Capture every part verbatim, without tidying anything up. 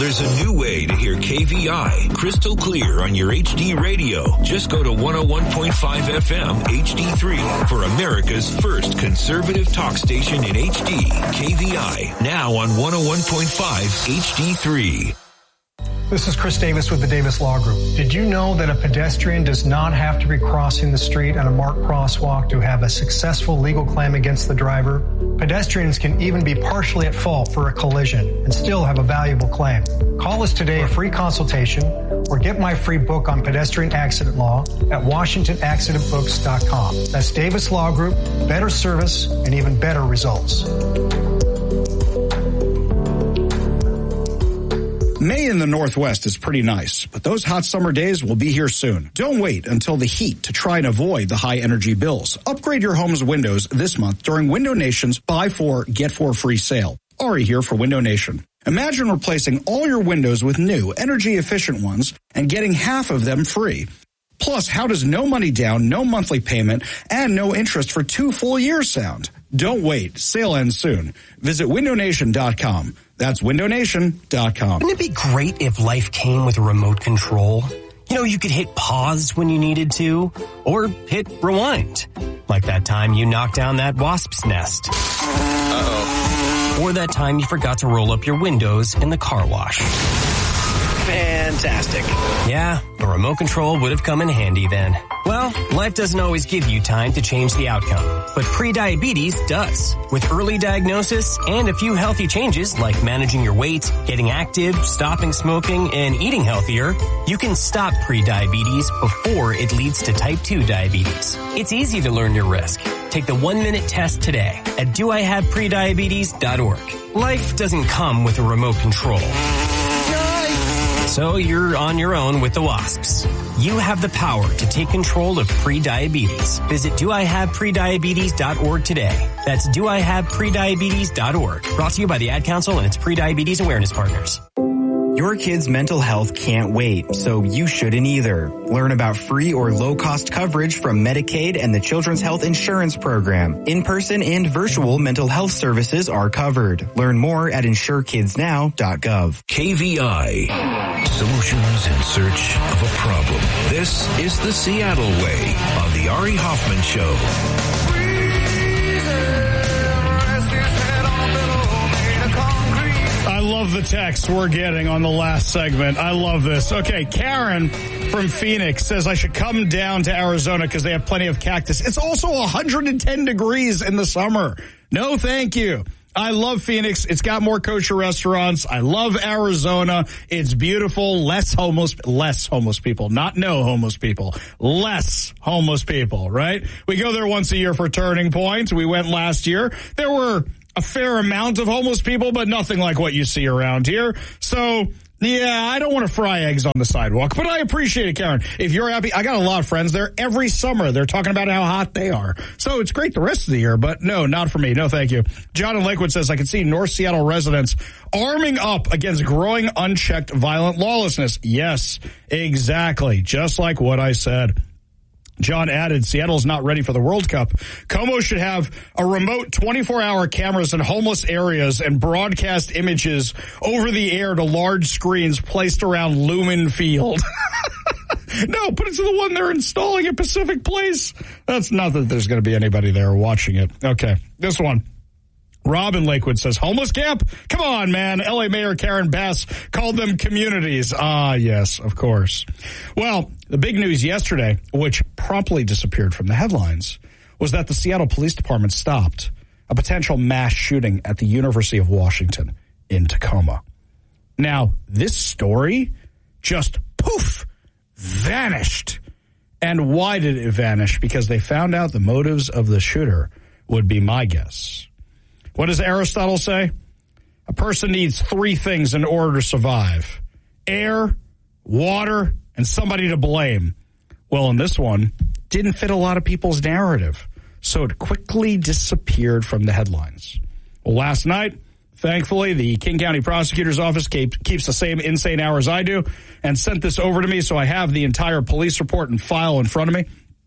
There's a new way to hear K V I crystal clear on your H D radio. Just go to one oh one point five F M H D three for America's first conservative talk station in H D. K V I, now on one oh one point five H D three. This is Chris Davis with the Davis Law Group. Did you know that a pedestrian does not have to be crossing the street at a marked crosswalk to have a successful legal claim against the driver? Pedestrians can even be partially at fault for a collision and still have a valuable claim. Call us today for a free consultation or get my free book on pedestrian accident law at washington accident books dot com. That's Davis Law Group, better service and even better results. May in the Northwest is pretty nice, but those hot summer days will be here soon. Don't wait until the heat to try and avoid the high energy bills. Upgrade your home's windows this month during Window Nation's Buy Four, Get Four Free sale. Ari here for Window Nation. Imagine replacing all your windows with new, energy-efficient ones and getting half of them free. Plus, how does no money down, no monthly payment, and no interest for two full years sound? Don't wait. Sale ends soon. Visit window nation dot com. That's window nation dot com. Wouldn't it be great if life came with a remote control? You know, you could hit pause when you needed to, or hit rewind. Like that time you knocked down that wasp's nest. Uh-oh. Or that time you forgot to roll up your windows in the car wash. Fantastic. Yeah, a remote control would have come in handy then. Well, life doesn't always give you time to change the outcome, but prediabetes does. With early diagnosis and a few healthy changes like managing your weight, getting active, stopping smoking, and eating healthier, you can stop prediabetes before it leads to type two diabetes. It's easy to learn your risk. Take the one-minute test today at do I have prediabetes dot org. Life doesn't come with a remote control. So you're on your own with the wasps. You have the power to take control of prediabetes. Visit do I have prediabetes dot org today. That's do I have prediabetes dot org. Brought to you by the Ad Council and its Prediabetes Awareness Partners. Your kid's mental health can't wait, so you shouldn't either. Learn about free or low-cost coverage from Medicaid and the Children's Health Insurance Program. In-person and virtual mental health services are covered. Learn more at insure kids now dot gov. K V I. Solutions in search of a problem. This is the Seattle Way on the Ari Hoffman Show. I love the text we're getting on the last segment. I love this. Okay, Karen from Phoenix says I should come down to Arizona because they have plenty of cactus. It's also one hundred ten degrees in the summer. No, thank you. I love Phoenix. It's got more kosher restaurants. I love Arizona. It's beautiful. Less homeless, less homeless people, not no homeless people, less homeless people, right? We go there once a year for Turning Point. We went last year. There were a fair amount of homeless people, but nothing like what you see around here. So, yeah, I don't want to fry eggs on the sidewalk, but I appreciate it, Karen. If you're happy, I got a lot of friends there every summer. They're talking about how hot they are. So it's great the rest of the year, but no, not for me. No, thank you. John in Lakewood says, I can see North Seattle residents arming up against growing unchecked violent lawlessness. Yes, exactly. Just like what I said. John added, Seattle's not ready for the World Cup. Como should have a remote twenty-four hour cameras in homeless areas and broadcast images over the air to large screens placed around Lumen Field. No, put it to the one they're installing at Pacific Place. That's not that there's going to be anybody there watching it. Okay, this one. Rob in Lakewood says, homeless camp? Come on, man. L A Mayor Karen Bass called them communities. Ah, yes, of course. Well, the big news yesterday, which promptly disappeared from the headlines, was that the Seattle Police Department stopped a potential mass shooting at the University of Washington in Tacoma. Now, this story just, poof, vanished. And why did it vanish? Because they found out the motives of the shooter would be my guess. What does Aristotle say? A person needs three things in order to survive. Air, water, and somebody to blame. Well, in this one, didn't fit a lot of people's narrative, so it quickly disappeared from the headlines. Well, last night, thankfully, the King County Prosecutor's Office keep, keeps the same insane hours I do and sent this over to me, so I have the entire police report and file in front of me.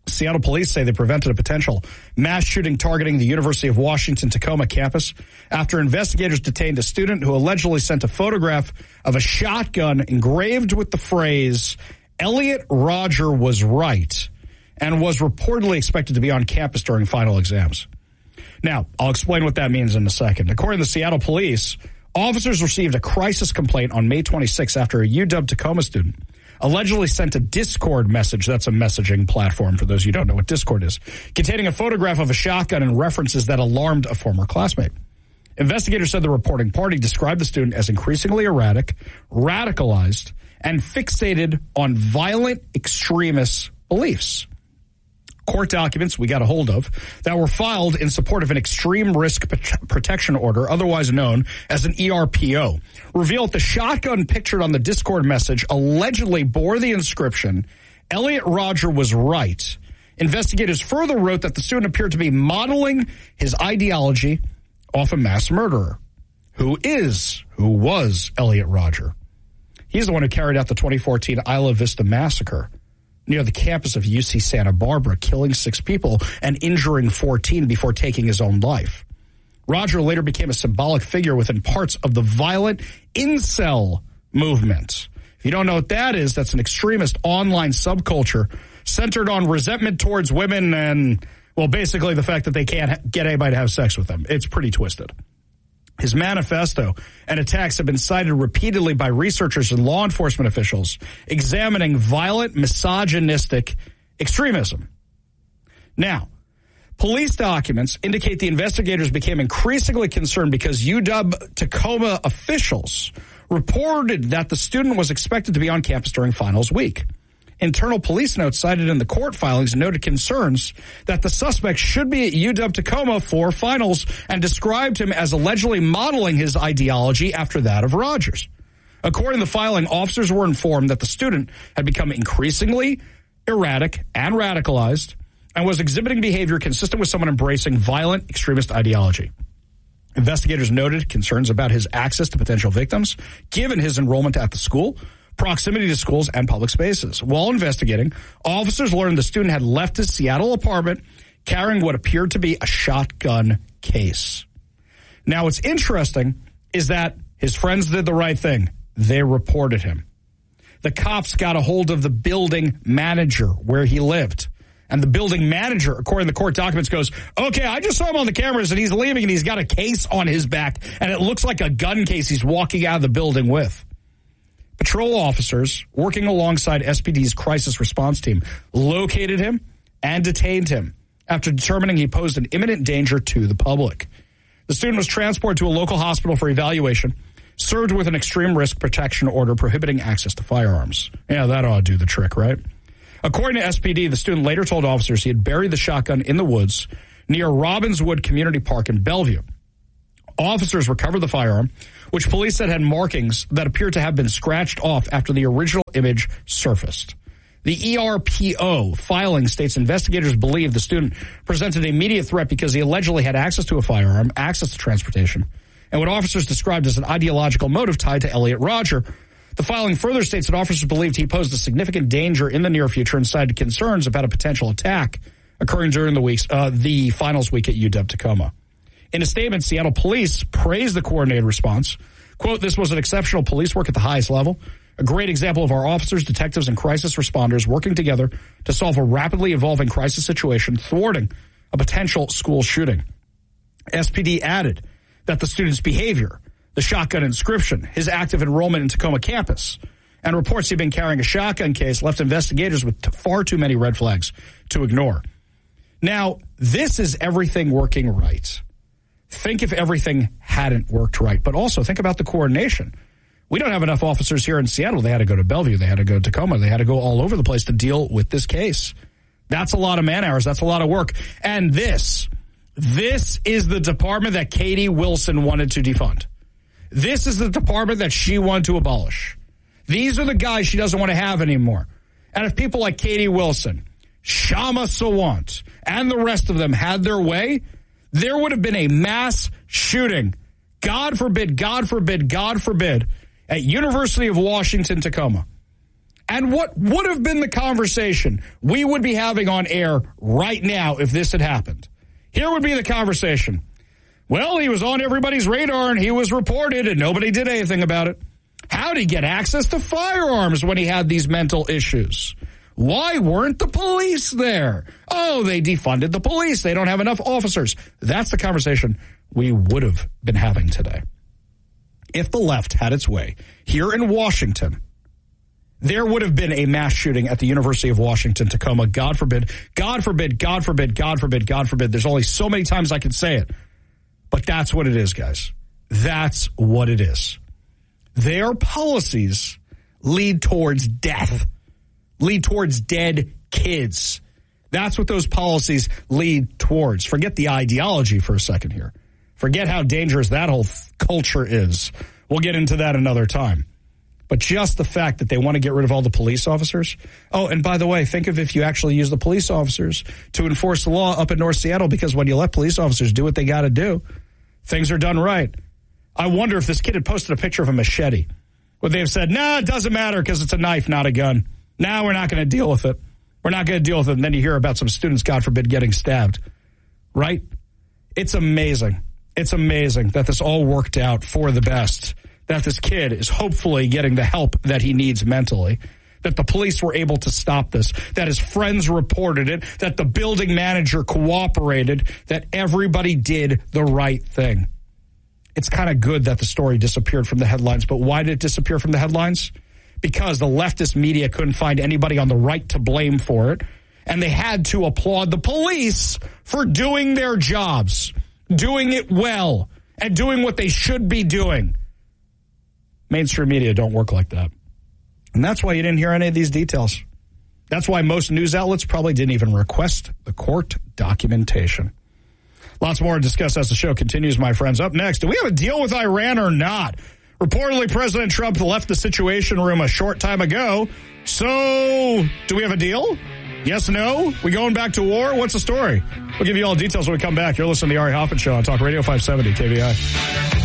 Seattle police say they prevented a potential mass shooting targeting the University of Washington Tacoma campus after investigators detained a student who allegedly sent a photograph of a shotgun engraved with the phrase, "Elliot Rodger was right," and was reportedly expected to be on campus during final exams. Now, I'll explain what that means in a second. According to the Seattle police, officers received a crisis complaint on May twenty-sixth after a U W Tacoma student allegedly sent a Discord message, that's a messaging platform for those of you who don't know what Discord is, containing a photograph of a shotgun and references that alarmed a former classmate. Investigators said the reporting party described the student as increasingly erratic, radicalized, and fixated on violent extremist beliefs. Court documents we got a hold of that were filed in support of an extreme risk protection order, otherwise known as an E R P O, revealed the shotgun pictured on the Discord message allegedly bore the inscription, "Elliot Rodger was right." Investigators further wrote that the student appeared to be modeling his ideology off a mass murderer. Who is, who was Elliot Rodger? He's the one who carried out the twenty fourteen Isla Vista massacre near the campus of U C Santa Barbara, killing six people and injuring fourteen before taking his own life. Rodger later became a symbolic figure within parts of the violent incel movement. If you don't know what that is, that's an extremist online subculture centered on resentment towards women and, well, basically the fact that they can't get anybody to have sex with them. It's pretty twisted. His manifesto and attacks have been cited repeatedly by researchers and law enforcement officials examining violent, misogynistic extremism. Now, police documents indicate the investigators became increasingly concerned because U W Tacoma officials reported that the student was expected to be on campus during finals week. Internal police notes cited in the court filings noted concerns that the suspect should be at U W Tacoma for finals and described him as allegedly modeling his ideology after that of Rodgers. According to the filing, officers were informed that the student had become increasingly erratic and radicalized and was exhibiting behavior consistent with someone embracing violent extremist ideology. Investigators noted concerns about his access to potential victims, given his enrollment at the school, proximity to schools, and public spaces. While investigating, officers learned the student had left his Seattle apartment carrying what appeared to be a shotgun case. Now, what's interesting is that his friends did the right thing. They reported him. The cops got a hold of the building manager where he lived. And the building manager, according to the court documents, goes, okay, I just saw him on the cameras and he's leaving and he's got a case on his back and it looks like a gun case he's walking out of the building with. Patrol officers working alongside S P D's crisis response team located him and detained him after determining he posed an imminent danger to the public. The student was transported to a local hospital for evaluation, served with an extreme risk protection order prohibiting access to firearms. Yeah, that ought to do the trick, right? According to S P D, the student later told officers he had buried the shotgun in the woods near Robbinswood Community Park in Bellevue. Officers recovered the firearm, which police said had markings that appeared to have been scratched off after the original image surfaced. The E R P O filing states investigators believe the student presented an immediate threat because he allegedly had access to a firearm, access to transportation, and what officers described as an ideological motive tied to Elliot Rodger. The filing further states that officers believed he posed a significant danger in the near future and cited concerns about a potential attack occurring during the weeks, uh, the finals week at U W Tacoma. In a statement, Seattle police praised the coordinated response. Quote, this was an exceptional police work at the highest level, a great example of our officers, detectives, and crisis responders working together to solve a rapidly evolving crisis situation, thwarting a potential school shooting. S P D added that the student's behavior, the shotgun inscription, his active enrollment in Tacoma campus, and reports he'd been carrying a shotgun case left investigators with t- far too many red flags to ignore. Now, this is everything working right. Think if everything hadn't worked right, but also think about the coordination. We don't have enough officers here in Seattle. They had to go to Bellevue. They had to go to Tacoma. They had to go all over the place to deal with this case. That's a lot of man hours. That's a lot of work. And this, this is the department that Katie Wilson wanted to defund. This is the department that she wanted to abolish. These are the guys she doesn't want to have anymore. And if people like Katie Wilson, Shama Sawant, and the rest of them had their way, there would have been a mass shooting, God forbid, God forbid, God forbid, at University of Washington, Tacoma. And what would have been the conversation we would be having on air right now if this had happened? Here would be the conversation. Well, he was on everybody's radar and he was reported and nobody did anything about it. How did he get access to firearms when he had these mental issues? Why weren't the police there? Oh, they defunded the police. They don't have enough officers. That's the conversation we would have been having today. If the left had its way here in Washington, there would have been a mass shooting at the University of Washington, Tacoma. God forbid, God forbid, God forbid, God forbid, God forbid. There's only so many times I can say it. But that's what it is, guys. That's what it is. Their policies lead towards death, lead towards dead kids. That's what those policies lead towards. Forget the ideology for a second here. Forget how dangerous that whole culture is. We'll get into that another time. But just the fact that they want to get rid of all the police officers. Oh, and by the way, think of if you actually use the police officers to enforce the law up in North Seattle, because when you let police officers do what they got to do, things are done right. I wonder if this kid had posted a picture of a machete. Would they have said, nah, it doesn't matter because it's a knife, not a gun. Nah, we're not going to deal with it. We're not going to deal with it. And then you hear about some students, God forbid, getting stabbed. Right? It's amazing. It's amazing that this all worked out for the best. That this kid is hopefully getting the help that he needs mentally, that the police were able to stop this, that his friends reported it, that the building manager cooperated, that everybody did the right thing. It's kind of good that the story disappeared from the headlines, but why did it disappear from the headlines? Because the leftist media couldn't find anybody on the right to blame for it, and they had to applaud the police for doing their jobs, doing it well, and doing what they should be doing. Mainstream media don't work like that. And that's why you didn't hear any of these details. That's why most news outlets probably didn't even request the court documentation. Lots more to discuss as the show continues, my friends. Up next, do we have a deal with Iran or not? Reportedly, President Trump left the Situation Room a short time ago. So, do we have a deal? Yes, no? We going back to war? What's the story? We'll give you all the details when we come back. You're listening to the Ari Hoffman Show on Talk Radio five seventy K V I.